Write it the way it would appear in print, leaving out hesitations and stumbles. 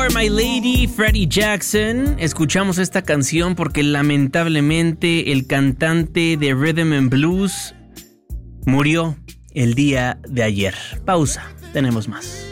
My Lady, Freddie Jackson. Escuchamos esta canción porque lamentablemente el cantante de Rhythm and Blues murió el día de ayer. Pausa, tenemos más.